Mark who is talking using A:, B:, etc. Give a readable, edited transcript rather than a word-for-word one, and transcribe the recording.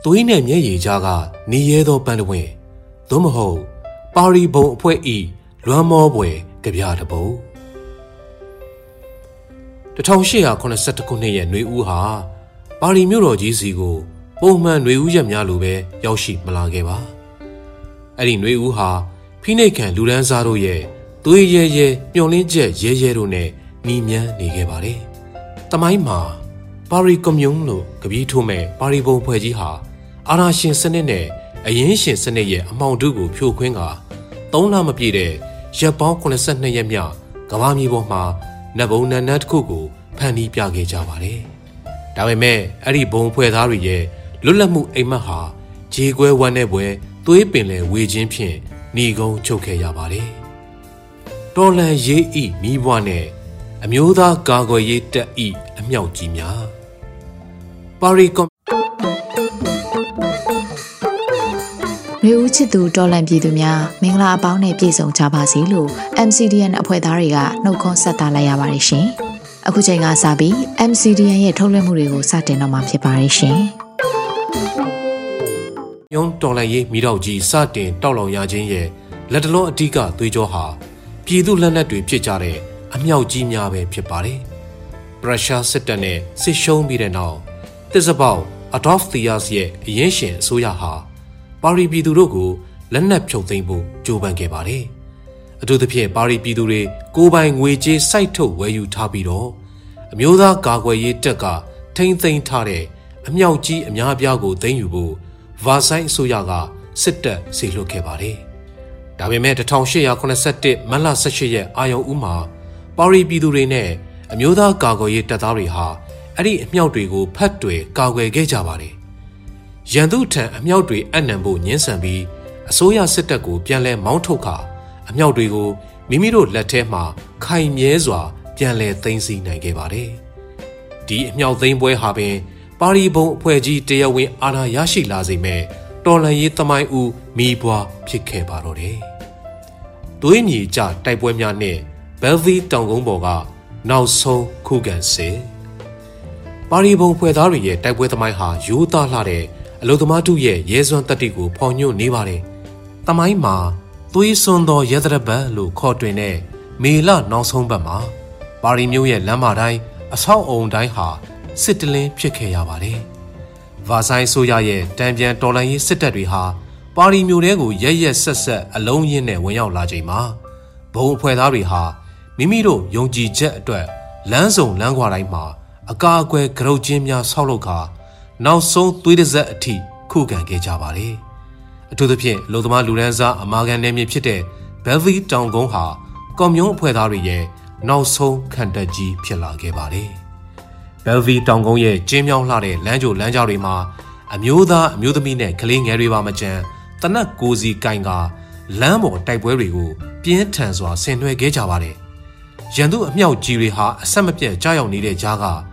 A: သွေးနဲ့မျက်ရည်ကြားကနေရဲသောပန်းတဝင်းသို့မဟုတ်ပါရီဘုံအဖွဲ့ဤလွမ်းမောပွဲကြပြတပုတ်1882ခုနှစ်ရဲ့ຫນွေဦးဟာပါရီမြို့တော်ကြီးစီကိုပုံမှန်ຫນွေဦးရက်များလိုပဲရောက်ရှိမလာခဲ့ပါအဲ့ဒီຫນွေဦးဟာဖိနှိပ်ခံလူဒန်းစားတို့ရဲ့သွေးရဲရဲမျောလင်းချက်ရဲရဲတို့နဲ့နီးမြန်းနေခဲ့ပါတယ်တမိုင်းမှာပါရီကွန်မြူန်းလို့ကပီးထိုးမဲ့ပါရီဘုံဖွဲ့ကြီးဟာအာဏာရှင်စနစ်နဲ့အရင်းရှင်စနစ်ရဲ့အမှောင်တုကိုဖြိုခွင်းက3 လမပြည့်တဲ့ရက်ပေါင်း82ရက်မြောက်ကမ္ဘာမြေပေါ်မှာနတ်ဘုံနန်းတစ်ခုကိုဖန်တီးပြခဲ့ကြပါတယ်။ဒါပေမဲ့အဲ့ဒီဘုံဖွဲ့သားတွေရဲ့လွတ်လပ်မှုအိမ်မက်ဟာခြေကွဲဝမ်းနဲ့ပွဲသွေးပင်လယ်ဝေခြင်းဖြင့်หนีကုန်းချုပ်ခဲ့ရပါတယ်။တော်လန်ရေးဤမိဘနဲ့အမျိုးသားကာကွယ်ရေးတပ်ဤအမြောက်ကြီးများပါရီကွန်
B: လူဦးချစ်သူတော်လန်ပြည်သူများမင်္ဂလာအပေါင်းနဲ့ပြည့်စုံကြပါစေလို့ MCDN အဖွဲ့သားတွေကနှုတ်ခွန်းဆက်တာလိုက်ရပါတယ်ရှင်။အခုချိန်ကစပြီး MCDN ရဲ့ထုတ်လွှင့်မှုတွေကိုစတင်တော့မှာဖြစ်ပါတယ်ရှင်
A: ။ညုံတော်လန်ရေးမိတော့ကြီးစတင်တောက်လောင်ရခြင်းရဲ့လက်တလုံးအဓိကသွေးကြောဟာပြည်သူလက်နက်တွေဖြစ်ကြတဲ့အမြောက်ကြီးများပဲဖြစ်ပါတယ်။ရုရှားစစ်တပ်နဲ့စစ်ရှုံးပြီးတဲ့နောက်တစ်စပေါက် Adolf Thiers ရဲ့အရင်းရှင်အစိုးရဟာပါရီပြည်သူတို့ကိုလက်နက်ဖြုတ်သိမ်းဖို့ကြိုးပမ်းခဲ့ပါတယ်။အထူးသဖြင့်ပါရီပြည်သူတွေကိုယ်ပိုင်ငွေကြေးစိုက်ထုတ်ဝယ်ယူထားပြီးတော့အမျိုးသားကာကွယ်ရေးတပ်ကထိန်းသိမ်းထားတဲ့အမြောက်ကြီးအများအပြားကိုသိမ်းယူဖို့ဗာဆိုင်အစိုးရကစစ်တပ်စေလွှတ်ခဲ့ပါတယ်။ဒါပေမဲ့1881မတ်လ18ရက်အာရုံဦးမှာပါရီပြည်သူတွေနဲ့အမျိုးသားကာကွယ်ရေးတပ်သားတွေဟာအဲ့ဒီအမြောက်တွေကိုဖတ်တွေကာကွယ်ခဲ့ကြပါတယ်။ရန်သူထံအမြောက်တွေအနှံဖို့ညှင်းဆန်ပြီးအစိုးရစစ်တပ်ကိုပြန်လဲမောင်းထုတ်ခါအမြောက်တွေကိုမိမိတို့လက်ထဲမှာခိုင်မြဲစွာပြန်လဲသိမ်းဆည်းနိုင်ခဲ့ပါတယ်။ဒီအမြောက်သိမ်းပွဲဟာပင်ပါရီဘုံအဖွဲ့ကြီးတရားဝင်အာဏာရရှိလာစေမဲ့တော်လှန်ရေးသမိုင်းဦးမိဘွားဖြစ်ခဲ့ပါတော့တယ်။သွေးမြေကျတိုက်ပွဲများနဲ့ဘယ်လ်ဗီတောင်ကုန်းပေါ်ကနောက်ဆုံးခုခံစစ်ပါရီဘုံဖွဲ့သားတွေရဲ့တိုက်ပွဲသမိုင်းဟာရိုးသားလှတဲ့အလုသမားတို့ရဲ့ရဲစွမ်းတက်တီကိုဖော်ညွှန်းနေပါတယ်။သမိုင်းမှာသွေးစွန်းသောရဲသရပတ်လို့ခေါ်တွင်တဲ့မေလနောက်ဆုံးပတ်မှာပါရီမြို့ရဲ့လမ်းမတိုင်းအဆောက်အုံတိုင်းဟာစစ်တလင်းဖြစ်ခဲ့ရပါတယ်။ဗာဆိုင်ဆိုရရဲ့တံပြန်တော်လှန်ရေးစစ်တပ်တွေဟာပါရီမြို့ထဲကိုရက်ဆက်ဆက်အလုံးရင်းနဲ့ဝင်ရောက်လာချိန်မှာဘုံအဖွဲ့သားတွေဟာမိမိတို့ယုံကြည်ချက်အတွက်လမ်းစုံလမ်းခွာတိုင်းမှာအကာအကွယ်ကြုတ်ချင်းများဆောက်လုပ်ခါနောက်ဆုံးသွေးတစ်စက်အထိခုခံခဲ့ကြပါတယ်။အထူးသဖြင့်လူသမားလူဒန်းစားအမာခံနယ်မြေဖြစ်တဲ့ဘယ်လ်ဗီတောင်ကုန်းဟာကွန်မြူန်းအဖွဲ့သားတွေရဲ့နောက်ဆုံးခံတပ်ကြီးဖြစ်လာခဲ့ပါတယ်။ဘယ်လ်ဗီတောင်ကုန်းရဲ့ကျင်းမြောင်းလှတဲ့လမ်းကြိုလမ်းကြောတွေမှာအမျိုးသားအမျိုးသမီးနဲ့ကလေးငယ်တွေပါမကျန်တနက်ကိုစီကင်ကလမ်းပေါ်တိုက်ပွဲတွေကိုပြင်းထန်စွာဆင်နွှဲခဲ့ကြပါတယ်။ရန်သူအမြောက်ကြီးတွေဟာအဆက်မပြတ်ကြားရောက်နေတဲ့ကြားက